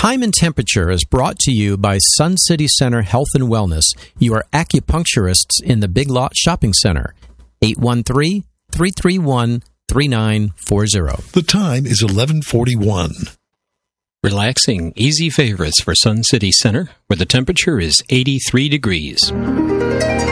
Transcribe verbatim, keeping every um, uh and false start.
Time and Temperature is brought to you by Sun City Center Health and Wellness, your acupuncturists in the Big Lot Shopping Center. eight one three, three three one, three nine four zero. The time is eleven forty-one. Relaxing, easy favorites for Sun City Center, where the temperature is eighty-three degrees.